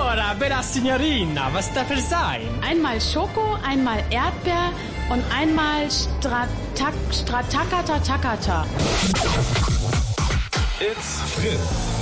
Allora, bella Signorina, was darf es sein? Einmal Schoko, einmal Erdbeer und einmal Stratakata. It's Fritz.